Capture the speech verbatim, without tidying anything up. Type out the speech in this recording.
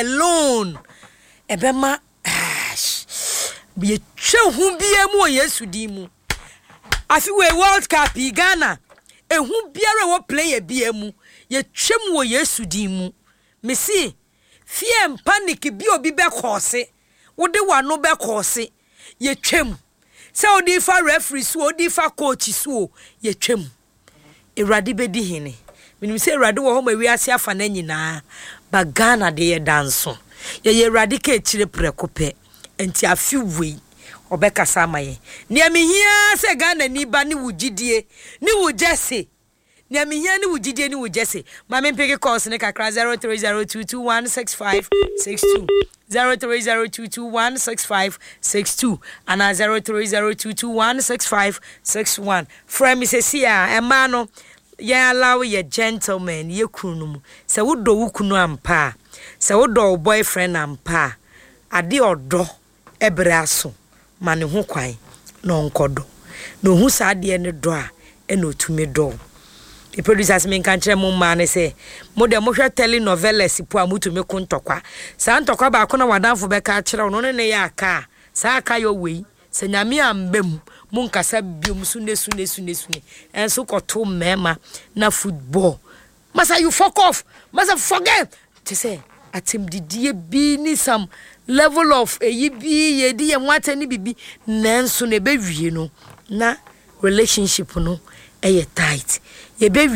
alone ebema ye twa hu bia mu Yesu di mu afi we World Cup Ghana ehu biara wo player bia mu ye twam wo Yesu di mu me si fear panic bi obi be kose wo de wano be kose ye twam se odi fa referee so odi fa coach so ye twam Ewrade be di hene minim se Ewrade wo ho ma wi ase afa na nyina ba Ghana de ye danso ye ye Ewrade ka chire prekope enti afi wei obeka samaye ne amihia se Ghana ni ba ni wugidie ni wujese ne amihia ni wugidie ni wujese ma me peke calls ne kakra zero three zero two two one six five six two zero three zero two two one six five six two and zero three zero two two one six five six one frame me se sia ema no ye allow ye gentleman ye kunu se wodo wo kunu ampa se wodo boyfriend ampa ade odo ebraso mane ho kwan no nkodo no hu saade ne do a e no tumi do the producers men kan kire mo ma ne se mo de mo hwe telenovelas po a mutumi ko ntokwa sa ntokwa ba ko na wadanfo be ka kire no ne ne ya aka sa aka yo wei se nyame ambem mo nkasa biom sune sune sune sune enso koto mema na football masa you fuck off masa forget to say atim didie bi ni some level of eyi bi ye di ye nwata ni bibi nanso ne be wie no na relationship no eye tight ye be